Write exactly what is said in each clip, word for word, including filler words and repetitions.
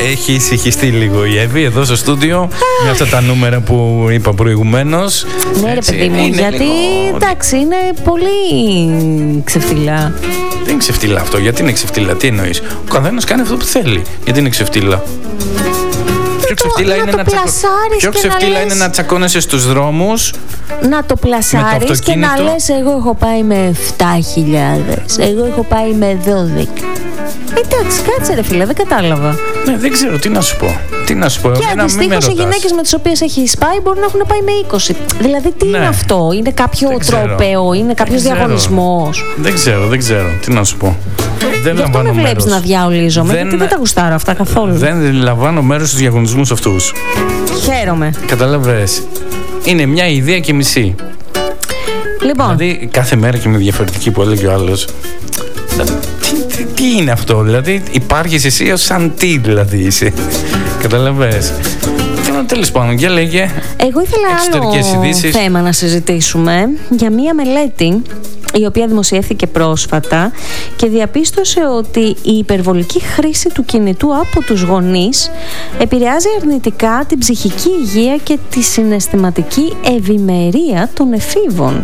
Έχει ησυχιστεί λίγο η Εύη εδώ στο στούντιο με αυτά τα νούμερα που είπα προηγουμένως. Ναι, ρε παιδί μου, γιατί λίγο... εντάξει, είναι πολύ ξεφτιλά. Δεν είναι ξεφτιλά αυτό. Γιατί είναι ξεφτιλά, τι εννοείς? Ο καθένας κάνει αυτό που θέλει. Γιατί είναι ξεφτιλά? Πιο ξεφτύλα, είναι, να τσακω... Πιο ξεφτύλα λες... είναι να τσακώνεσαι στους δρόμους. Να το πλασάρεις και να λες εγώ έχω πάει με επτά χιλιάδες, εγώ έχω πάει με δώδεκα. Εντάξει, κάτσε ρε φίλε, δεν κατάλαβα. Ναι, δεν ξέρω, τι να σου πω. Τι να σου πω, και αντιστοίχως οι γυναίκες με τις οποίες έχεις πάει μπορεί να έχουν πάει με είκοσι. Δηλαδή τι ναι. είναι αυτό, είναι κάποιο τρόπαιο, είναι κάποιος διαγωνισμός? Δεν ξέρω, δεν ξέρω, τι να σου πω. Δεν Γι' αυτό με βλέπεις να διαολίζομαι, δεν... γιατί δεν τα γουστάρω αυτά καθόλου. Δεν λαμβάνω μέρος στους διαγωνισμούς αυτούς. Χαίρομαι. Καταλαβες. Είναι μια ιδέα και μισή. Λοιπόν. Δηλαδή κάθε μέρα και με διαφορετική που έλεγε ο άλλος. Τι, τι, τι είναι αυτό, δηλαδή υπάρχεις εσύ ως σαν τι δηλαδή είσαι. Καταλαβες. Τέλος πάντων, για λέγε. Εγώ ήθελα άλλο ειδήσεις. θέμα να συζητήσουμε για μία μελέτη η οποία δημοσιεύθηκε πρόσφατα και διαπίστωσε ότι η υπερβολική χρήση του κινητού από τους γονείς επηρεάζει αρνητικά την ψυχική υγεία και τη συναισθηματική ευημερία των εφήβων.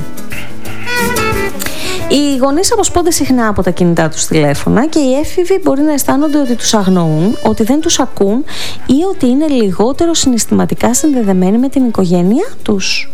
Οι γονείς αποσπώνται συχνά από τα κινητά τους τηλέφωνα και οι έφηβοι μπορεί να αισθάνονται ότι τους αγνοούν, ότι δεν τους ακούν ή ότι είναι λιγότερο συναισθηματικά συνδεδεμένοι με την οικογένειά τους.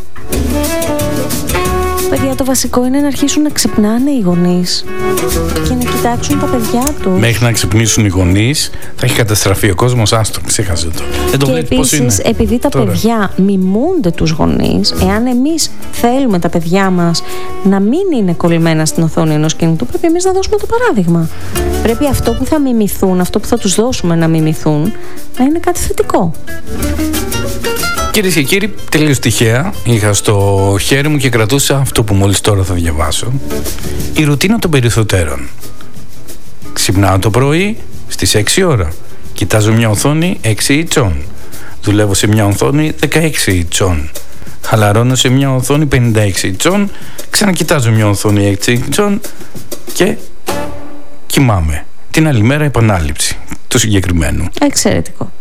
Παιδιά, το βασικό είναι να αρχίσουν να ξυπνάνε οι γονείς και να κοιτάξουν τα παιδιά τους. Μέχρι να ξυπνήσουν οι γονείς θα έχει καταστραφεί ο κόσμος, άστο, ξέχασε το. Δεν το και επίσης, επειδή τα τώρα. παιδιά μιμούνται τους γονείς, εάν εμείς θέλουμε τα παιδιά μας να μην είναι κολλημένα στην οθόνη ενός κινητού, πρέπει εμείς να δώσουμε το παράδειγμα. Πρέπει αυτό που θα μιμηθούν, αυτό που θα τους δώσουμε να μιμηθούν, να είναι κάτι θετικό. Κυρίες και κύριοι, τελείως τυχαία είχα στο χέρι μου και κρατούσα αυτό που μόλις τώρα θα διαβάσω. Η ρουτίνα των περιθωτέρων. Ξυπνάω το πρωί στις έξι ώρα. Κοιτάζω μια οθόνη έξι ιντσών. Δουλεύω σε μια οθόνη δεκαέξι ιντσών. Χαλαρώνω σε μια οθόνη πενήντα έξι ιντσών. Ξανακοιτάζω μια οθόνη έξι ιντσών και κοιμάμαι. Την άλλη μέρα επανάληψη του συγκεκριμένου. Εξαιρετικό.